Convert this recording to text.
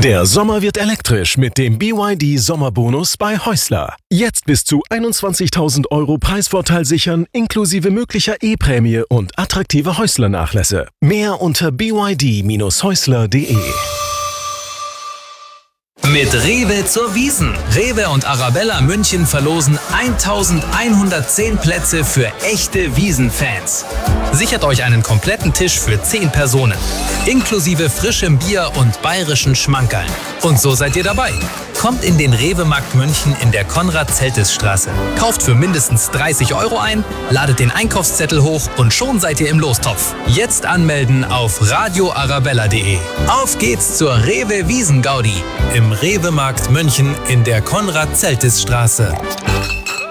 Der Sommer wird elektrisch mit dem BYD Sommerbonus bei Häusler. Jetzt bis zu 21.000 € Preisvorteil sichern, inklusive möglicher E-Prämie und attraktive Häusler-Nachlässe. Mehr unter byd-häusler.de. Mit Rewe zur Wiesn. Rewe und Arabella München verlosen 1110 Plätze für echte Wiesn-Fans. Sichert euch einen kompletten Tisch für 10 Personen, inklusive frischem Bier und bayerischen Schmankerln. Und so seid ihr dabei. Kommt in den Rewe-Markt München in der Konrad-Zeltes-Straße. Kauft für mindestens 30 € ein, ladet den Einkaufszettel hoch und schon seid ihr im Lostopf. Jetzt anmelden auf radioarabella.de. Auf geht's zur Rewe Wiesn-Gaudi im Rewe-Markt München in der Konrad-Zeltes-Straße.